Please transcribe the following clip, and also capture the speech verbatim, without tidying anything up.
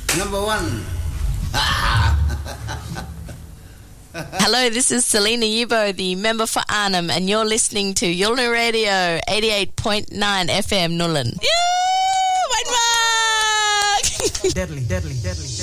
Number one. Hello, this is Selena Yibo, the member for Arnhem, and you're listening to Yulnu Radio eighty-eight point nine F M Nullen. Yeah, mein Mark! Deadly, deadly, deadly.